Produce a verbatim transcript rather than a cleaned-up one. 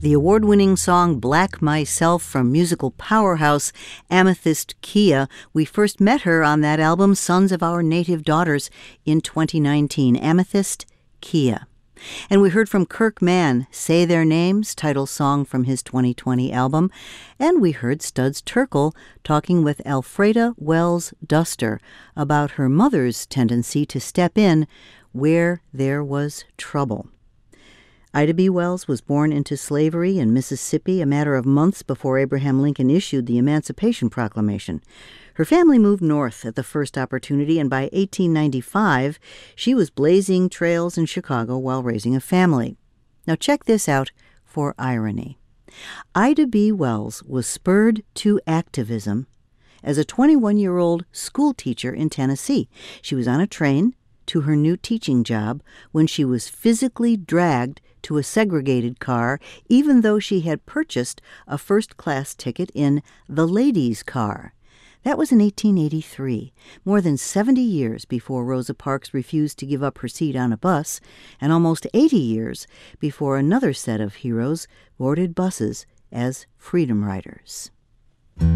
The award-winning song Black Myself from musical powerhouse Amethyst Kia. We first met her on that album Sons of Our Native Daughters in twenty nineteen. Amethyst Kia. And we heard from Kirk Mann, Say Their Names, title song from his twenty twenty album. And we heard Studs Terkel talking with Alfreda Wells Duster about her mother's tendency to step in where there was trouble. Ida B. Wells was born into slavery in Mississippi a matter of months before Abraham Lincoln issued the Emancipation Proclamation. Her family moved north at the first opportunity, and by eighteen ninety-five, she was blazing trails in Chicago while raising a family. Now check this out for irony. Ida B. Wells was spurred to activism as a twenty-one-year-old school teacher in Tennessee. She was on a train to her new teaching job when she was physically dragged to a segregated car, even though she had purchased a first-class ticket in the ladies' car. That was in eighteen eighty-three, more than seventy years before Rosa Parks refused to give up her seat on a bus, and almost eighty years before another set of heroes boarded buses as freedom riders.